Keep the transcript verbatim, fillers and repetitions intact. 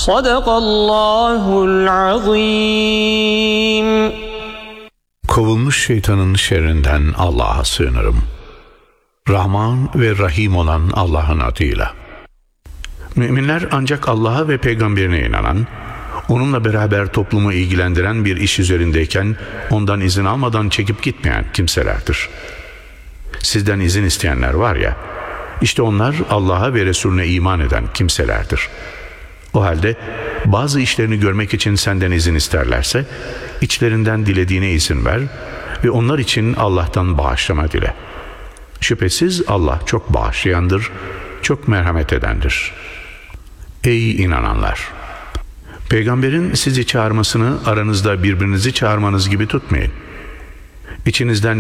Sadakallahul azim. Kovulmuş şeytanın şerrinden Allah'a sığınırım. Rahman ve Rahim olan Allah'ın adıyla. Müminler ancak Allah'a ve peygamberine inanan, onunla beraber toplumu ilgilendiren bir iş üzerindeyken ondan izin almadan çekip gitmeyen kimselerdir. Sizden izin isteyenler var ya, işte onlar Allah'a ve Resulüne iman eden kimselerdir. O halde bazı işlerini görmek için senden izin isterlerse, içlerinden dilediğine izin ver ve onlar için Allah'tan bağışlama dile. Şüphesiz Allah çok bağışlayandır, çok merhamet edendir. Ey inananlar! Peygamberin sizi çağırmasını aranızda birbirinizi çağırmanız gibi tutmayın. İçinizden